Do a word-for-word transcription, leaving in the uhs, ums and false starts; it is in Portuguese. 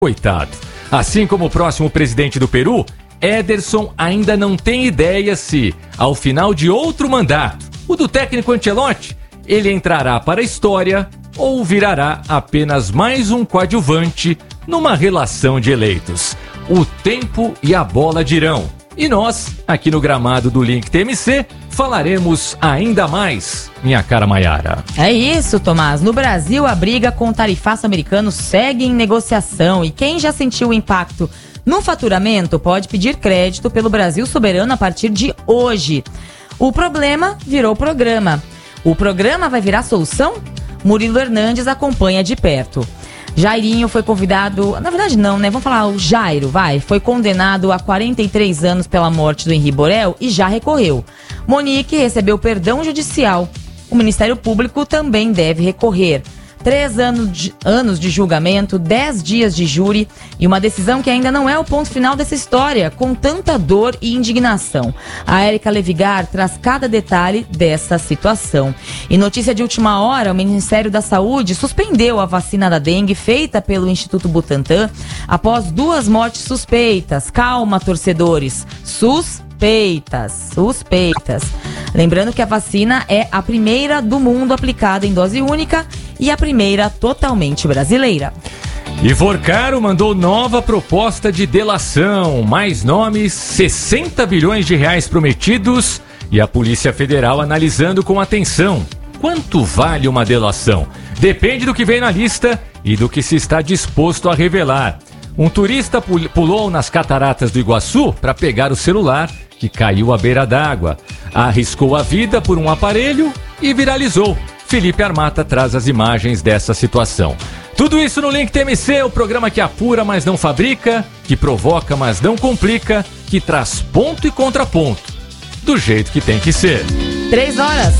Coitado. Assim como o próximo presidente do Peru, Ederson ainda não tem ideia se, ao final de outro mandato, o do técnico Ancelotti, ele entrará para a história ou virará apenas mais um coadjuvante numa relação de eleitos. O tempo e a bola dirão. E nós, aqui no gramado do Link T M C, falaremos ainda mais, minha cara Maiara. É isso, Tomás. No Brasil, a briga com o tarifaço americano segue em negociação. E quem já sentiu o impacto no faturamento pode pedir crédito pelo Brasil Soberano a partir de hoje. O problema virou programa. O programa vai virar solução? Murilo Hernandes acompanha de perto. Jairinho foi convidado, na verdade não, né? Vamos falar o Jairo, vai. Foi condenado a quarenta e três anos pela morte do Henri Borel e já recorreu. Monique recebeu perdão judicial. O Ministério Público também deve recorrer. Três anos de, anos de julgamento, dez dias de júri e uma decisão que ainda não é o ponto final dessa história, com tanta dor e indignação. A Érica Levigar traz cada detalhe dessa situação. E notícia de última hora, o Ministério da Saúde suspendeu a vacina da dengue feita pelo Instituto Butantan após duas mortes suspeitas. Calma, torcedores. Suspeitas. Suspeitas. Lembrando que a vacina é a primeira do mundo aplicada em dose única e a primeira totalmente brasileira. Ivorcaro mandou nova proposta de delação. Mais nomes, sessenta bilhões de reais prometidos e a Polícia Federal analisando com atenção. Quanto vale uma delação? Depende do que vem na lista e do que se está disposto a revelar. Um turista pulou nas cataratas do Iguaçu para pegar o celular que caiu à beira d'água. Arriscou a vida por um aparelho e viralizou. Felipe Armata traz as imagens dessa situação. Tudo isso no Link T M C, o programa que apura, mas não fabrica, que provoca, mas não complica, que traz ponto e contraponto, do jeito que tem que ser. Três horas.